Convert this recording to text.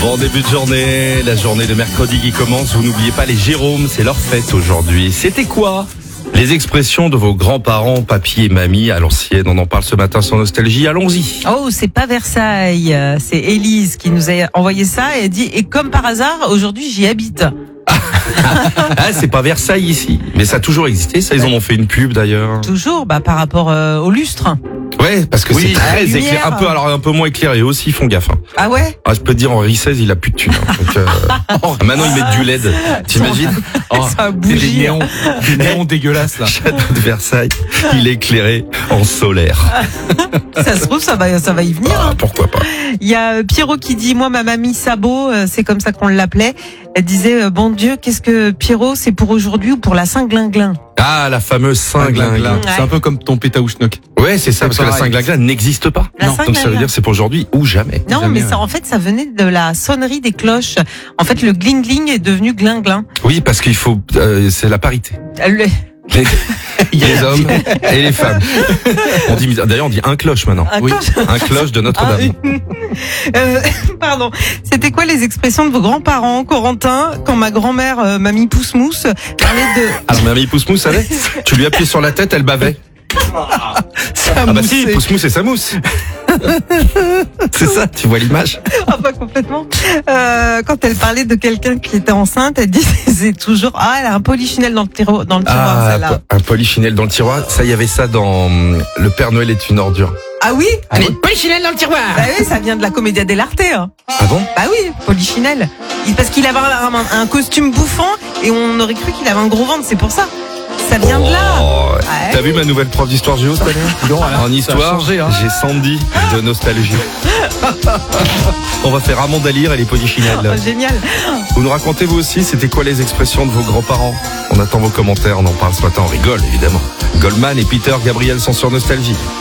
Bon début de journée, la journée de mercredi qui commence. Vous n'oubliez pas les Jérômes, c'est leur fête aujourd'hui. C'était quoi les expressions de vos grands-parents, papy et mamie à l'ancienne? On en parle ce matin sur Nostalgie, allons-y. Oh, c'est pas Versailles, c'est Élise qui nous a envoyé ça et dit « Et comme par hasard, aujourd'hui j'y habite ». Ah, c'est pas Versailles ici, mais ça a toujours existé, ça ils en ont fait une pub d'ailleurs. Toujours, par rapport au lustre. Ouais, parce que c'est très éclairé, un peu moins éclairé aussi, ils font gaffe. Hein. Ah ouais? Ah, je peux te dire, Henri XVI, il a plus de thunes. Hein. Donc, maintenant ils mettent du LED, t'imagines? Ça a bougé. Des néons dégueulasses là. Château de Versailles, il est éclairé en solaire. Ça se trouve, ça va y venir. Ah, pourquoi pas. Il y a Pierrot qui dit, moi ma mamie Sabot, c'est comme ça qu'on l'appelait. Elle disait, bon Dieu, qu'est-ce que Pierrot, c'est pour aujourd'hui ou pour la Saint-Glinglin? Ah, la fameuse Saint-Glinglin. Ouais. C'est un peu comme ton pétaouchnok. Ouais, c'est ça, parce que la Saint-Glinglin n'existe pas. La Non. Donc ça veut Saint-Glinglin. dire c'est pour aujourd'hui ou jamais. Non, Jamais, mais ça, en fait, ça venait de la sonnerie des cloches. En fait, le gling-gling est devenu glinglin. Oui, parce qu'il faut, c'est la parité. Les hommes et les femmes. D'ailleurs, on dit un cloche maintenant. Oui. Un cloche de Notre-Dame. Pardon. C'était quoi les expressions de vos grands-parents, Corentin, quand ma grand-mère, mamie Pousse-Mousse, parlait de... Alors, mamie Pousse-Mousse, savait? Tu lui appuyais sur la tête, elle bavait. Ah bah si, Pousse-Mousse et sa mousse. C'est ça, tu vois l'image? Ah, pas complètement. Quand elle parlait de quelqu'un qui était enceinte, elle disait toujours, ah, elle a un polichinelle dans le tiroir, celle-là. Un polichinelle dans le tiroir. Ça, il y avait ça dans Le Père Noël est une ordure. Ah oui? Allez, polichinelle dans le tiroir! Bah oui, ça vient de la Commedia dell'arte, hein. Ah bon? Bah oui, polichinelle. Parce qu'il avait un costume bouffant et on aurait cru qu'il avait un gros ventre, c'est pour ça. Ça vient de là. Oh, Ouais. T'as vu ma nouvelle prof d'histoire géo cette année? En histoire, changé, hein. j'ai Sandy de Nostalgie. On va faire Amanda Lear et les polichinelles. Oh, génial. Vous nous racontez vous aussi, c'était quoi les expressions de vos grands-parents? On attend vos commentaires, on en parle ce matin, on rigole évidemment. Goldman et Peter Gabriel sont sur Nostalgie.